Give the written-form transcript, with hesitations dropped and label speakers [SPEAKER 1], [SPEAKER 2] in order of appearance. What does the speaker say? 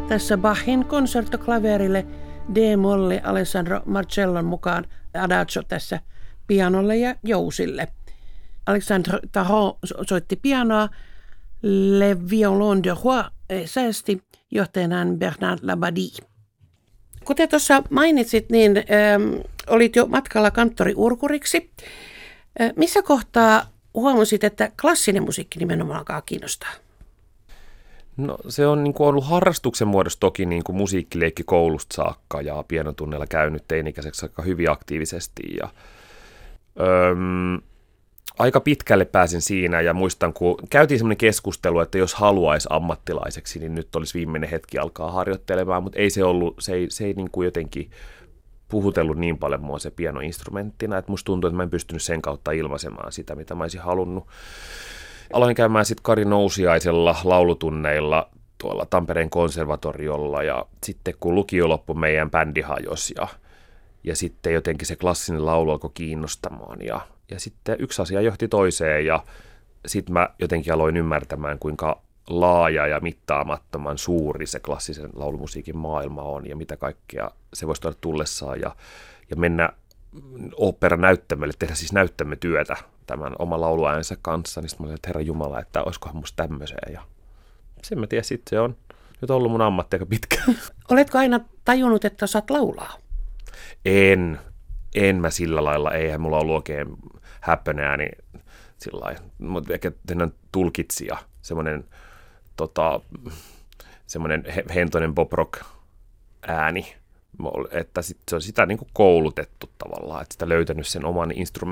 [SPEAKER 1] Tässä Bachin concerto klaverille D-molli Alessandro Marcellon mukaan Adagio tässä pianolle ja jousille. Alexandre Taron soitti pianoa, Le Violon de Roi säesti johtajanaan Bernard Labadie. Kuten tuossa mainitsit, niin olit jo matkalla kanttori Urkuriksi. Missä kohtaa huomasit, että klassinen musiikki nimenomaan alkaa kiinnostaa?
[SPEAKER 2] No se on niin kuin ollut harrastuksen muodossa toki niin kuin musiikkileikki koulusta saakka ja pianotunneilla käynyt teinikäiseksi aika hyvin aktiivisesti. Ja, aika pitkälle pääsin siinä ja muistan, kun käytiin semmoinen keskustelu, että jos haluaisi ammattilaiseksi, niin nyt olisi viimeinen hetki alkaa harjoittelemaan, mutta ei se ollut, se ei niin kuin jotenkin puhutellut niin paljon mua se pianoinstrumenttina, että musta tuntuu, että mä en pystynyt sen kautta ilmaisemaan sitä, mitä mä olisin halunnut. Aloin käymään sitten Kari Nousiaisella laulutunneilla tuolla Tampereen konservatoriolla ja sitten kun lukio loppui, meidän bändi hajosi ja sitten jotenkin se klassinen laulu alkoi kiinnostamaan ja sitten yksi asia johti toiseen ja sitten mä jotenkin aloin ymmärtämään, kuinka laaja ja mittaamattoman suuri se klassisen laulumusiikin maailma on ja mitä kaikkea se voisi tuoda tullessaan ja mennä oopperanäyttämölle, tehdä siis näyttämötyötä tämän oman lauluäänensä kanssa, niin sitten mä olin, että Herra Jumala, että olisikohan musta tämmöiseen ja sen mä tiedän, sitten se on nyt ollut mun ammatti aika pitkään.
[SPEAKER 1] Oletko aina tajunnut, että osaat laulaa?
[SPEAKER 2] En mä sillä lailla, eihän mulla ollut oikein häppönä niin sillä lailla, mutta ehkä tehdään tulkitsija, semmoinen hentoinen pop-rock ääni, että se on sitä niin kuin koulutettu tavallaan, että sitä löytänyt sen oman instrumentin